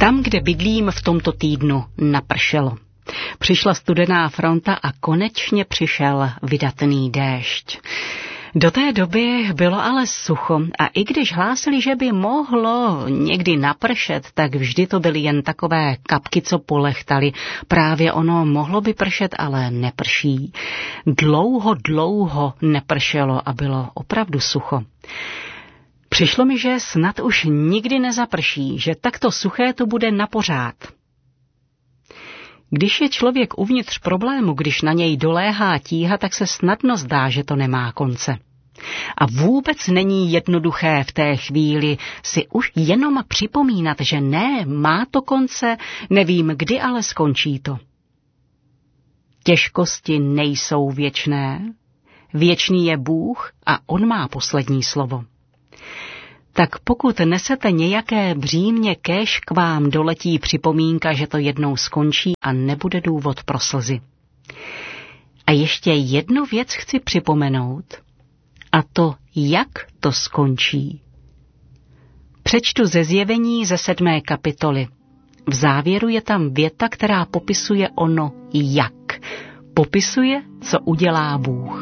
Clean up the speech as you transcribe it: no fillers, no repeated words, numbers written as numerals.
Tam, kde bydlím, v tomto týdnu napršelo. Přišla studená fronta a konečně přišel vydatný déšť. Do té doby bylo ale sucho a i když hlásili, že by mohlo někdy napršet, tak vždy to byly jen takové kapky, co polechtaly. Právě ono mohlo by pršet, ale neprší. Dlouho nepršelo a bylo opravdu sucho. Přišlo mi, že snad už nikdy nezaprší, že takto suché to bude napořád. Když je člověk uvnitř problému, když na něj doléhá tíha, tak se snadno zdá, že to nemá konce. A vůbec není jednoduché v té chvíli si už jenom připomínat, že ne, má to konce, nevím kdy, ale skončí to. Těžkosti nejsou věčné, věčný je Bůh a on má poslední slovo. Tak pokud nesete nějaké břímě, kéž k vám doletí připomínka, že to jednou skončí a nebude důvod pro slzy. A ještě jednu věc chci připomenout, a to, jak to skončí. Přečtu ze Zjevení ze 7. kapitoly. V závěru je tam věta, která popisuje ono jak. Popisuje, co udělá Bůh.